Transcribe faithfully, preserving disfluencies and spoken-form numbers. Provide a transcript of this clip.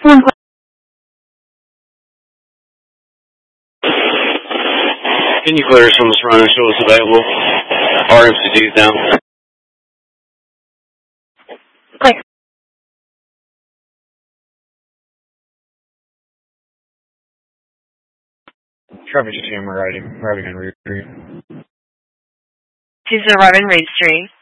Can you clear us from this run and show us available? R M C G's down. Click. Traffic jam riding, riding in Reed Street. She's arriving Reed Street.